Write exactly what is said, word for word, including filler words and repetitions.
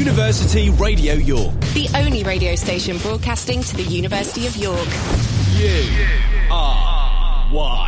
University Radio York. The only radio station broadcasting to the University of York. U R Y.